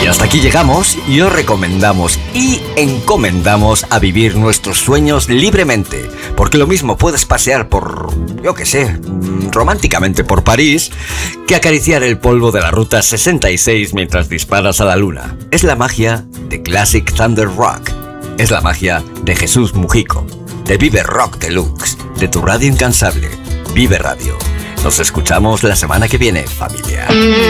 hasta aquí llegamos y os recomendamos y encomendamos a vivir nuestros sueños libremente, porque lo mismo puedes pasear por, yo qué sé, románticamente por París, que acariciar el polvo de la Ruta 66 mientras disparas a la luna. Es la magia de Classic Thunder Rock, es la magia de Jesús Mujico, de Vive Rock Deluxe, de tu radio incansable, Vive Radio. Nos escuchamos la semana que viene, familia.